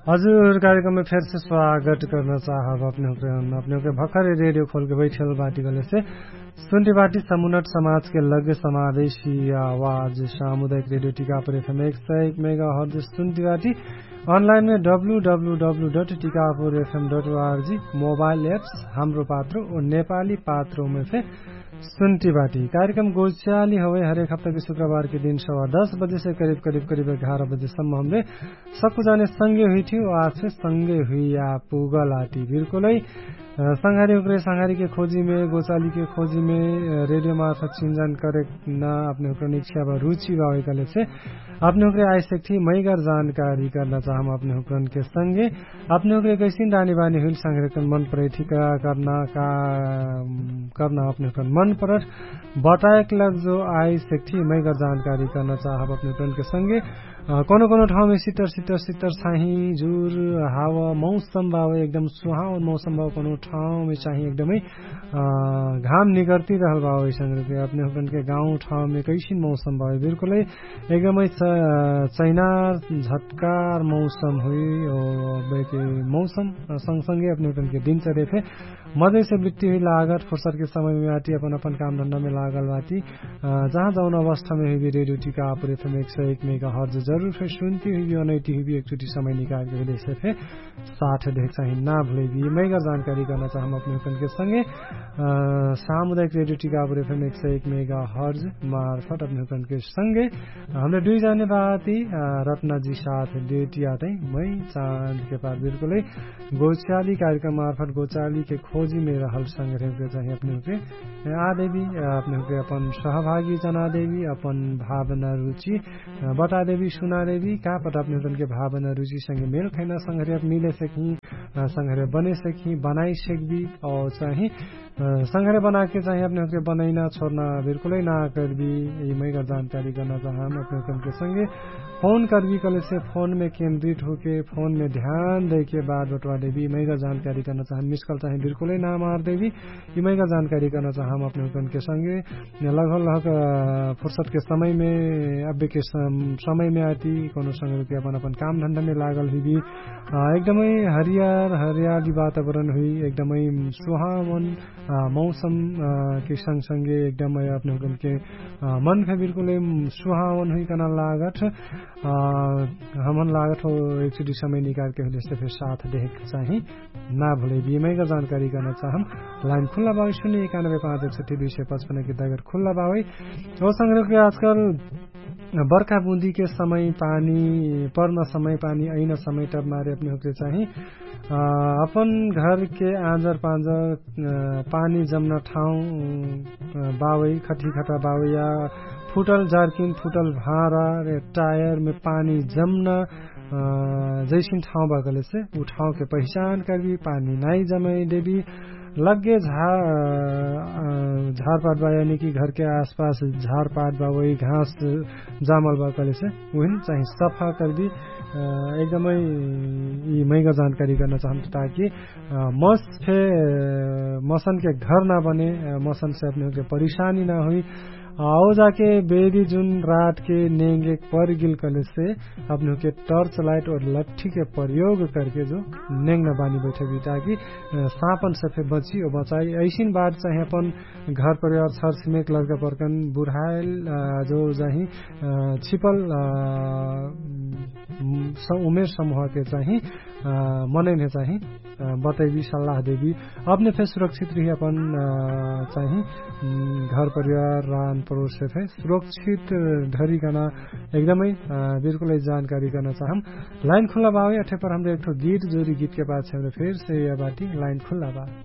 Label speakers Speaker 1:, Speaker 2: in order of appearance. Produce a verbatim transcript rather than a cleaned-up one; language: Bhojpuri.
Speaker 1: हजुर कार्यक्रम में फिर से स्वागत करना चाहब अपने अपने के भखरे रेडियो खोल के बैठल बाटी गले से सुनती बाटी समुन्नत समाज के लग समावेशी आवाज सामुदायिक रेडियो टीकापुर एफएम एक सौ एक मेगा हर्ज सुनती बाटी ऑनलाइन में Dablu Dablu Dablu dot Tikapur FM dot ORG mobile apps हाम्रो पात्रों और नेपाली पात्रों में से सुनती बाटी कार्यक्रम गोचाली हवे हरेक हफ्ता के शुक्रवार के दिन सवा दस बजे से करीब करीब करीब ग्यारह बजे सम्म हमले सबको जाने संगे हुई थी और आज से संगे हुई या पुगल आती बिल्कुल ही संघारी उकरे संघारी के खोजी में गोचाली के खोजी में रेडियो मार्फत चिंजन करे न अपने उकरण इच्छा व रुचि वावे कले से अपने उकरे आयसक थी मैगर जानकारी करना चाहम अपने उकरण के संगे अपने उकरे कैसी रानी बानी हुई संग्रहण मन पड़े थी करना का करना अपने उकरण मन पर बताएक लग जो आयसक थी मैगर जानकारी करना चाहब अपने उकरण के संगे कोनो कोनो ठाउँ में सिटर सिटर सिटर छाही जुर हावा मौसम बावे एकदम सुहावन मौसम बावे कोनो ठाउँ में चाहिँ एकदमै घाम निकर्ती रहल बावे संगे अपने अपन के गाउँ ठाउँ में कैसिन मौसम बावे बिल्कुलै एकदमै चैना झटकार मौसम हुई और बेके मौसम सँगसँगै अपने अपन के दिनचर्या फे मधे से बिट्टी हुई लागत फुर्सत के समय में आती अपन अपन काम धंधा में लागल बाती जहाँ जाउन अवस्था में हुई रेडियो टीकापुर एफएम एक सौ एक मेगा हर्ज जरूर फिर सुनती हुई अनैती हुई एक छुट्टी समय निकाल के लिए से फिर साथ देख चाहिए ना भूलेगी मैगर जानकारी करना चाहम अपने अपन के संगे सामुदायिक रेडियो टीकापुर एफएम एक सौ एक मेगा हर्ज मार्फत अपने अपन के संगे हमने दुई जाने बाती रत्ना जी साथ ड्यूटी आते मैं चांद के पास बिल्कुल गोचाली कार्यक्रम मार्फत गोचाली के खोजी में रहल संग्रह चाहिए अपने के आ देवी अपने के अपन सहभागी जना देवी अपन भावना रुचि बता देवी सुना देवी का पता अपने के भावना रुचि संगे मेल खैना संग्रह मिले सकी संग्रह बने सकी बनाई सकबी और चाहे संग्रह बना के चाहिए अपने के बनाइना छोड़ना बिल्कुल ही ना कर भी मैगर जानकारी करना चाहम अपने के संगे फोन करबी कले से फोन में केंद्रित होके फोन में ध्यान दे के बाद बटवा देवी मैगर जानकारी करना चाहम मिस कॉल चाहिए बिल्कुल ही ना मार देवी ये मैगर जानकारी करना चाहम अपने उनके के संगे लगभग लगभग फुर्सत के समय में अब के समय में आती कोनो संगे के अपन अपन काम धंधा में लागल हुई भी एकदमै हरियर हरियाली वातावरण हुई एकदमै सुहावन मौसम के संग संगे एकदमै अपने के मन के बिल्कुल सुहावन हुई कना लागत हमन लागत हो एक समय निकाल के से फिर साथ देख चाहिए ना भूले भी मैं का जानकारी करना चाहम लाइन खुला बावे शून्य इक्यानवे पाँच एकसठी दुई सय पचपन्न की दगर खुला बावे और संग्रह के आजकल बर्खा बूंदी के समय पानी पर्न समय पानी ऐन समय टब मारे अपने होके चाहिए अपन घर के आंजर पांजर पानी जमना ठाउँ बावे खटी खटा बावे या फुटल जारकिन फुटल भाँडा टायर में पानी जमना जैसिन ठाउँ बागले से उ ठाउँ के पहचान करबी पानी नाई जमाई देवी लगे झाड़ झारपात बा यानी कि घर के आसपास झारपात बा वही घास जामल बा कले से वही चाहिए सफा कर दी एकदमै यी मैगर जानकारी गर्न चाहन्छु ताकि मस फे मसन के घर ना बने मसन से अपने के परेशानी ना हुई आओ जाके बेरी जुन रात के नेंगे पर गिल कले से अपने के टॉर्च लाइट और लट्ठी के प्रयोग करके जो नेंगना बानी बैठे भी ताकि सांपन से बची और बचाई ऐसी बात चाहे अपन घर परिवार छर छिमेक लड़का पर्कन बुढ़ाइल जो जाही छिपल उमेर समूह के चाहिए मनैने चाहिए बताइबी सल्लाह देवी अपने फिर सुरक्षित रही अपन चाहिए घर परिवार रान पड़ोस से थे सुरक्षित धरी करना एकदमै बिल्कुल जानकारी करना चाहम लाइन खुला बावे अठे पर हमरे एक गीत जोरी गीत के बाद से फिर से यह बाटी लाइन खुला बा